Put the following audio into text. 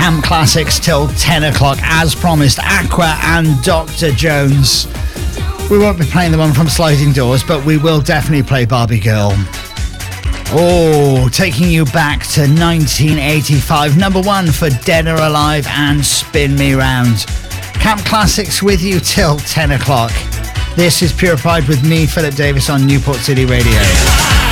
Camp Classics till 10 o'clock. As promised, Aqua and Dr. Jones. We won't be playing the one from Sliding Doors, but we will definitely play Barbie Girl. Oh, taking you back to 1985. Number one for Dead or Alive and Spin Me Round. Camp Classics with you till 10 o'clock. This is Purified with me, Philip Davis, on Newport City Radio.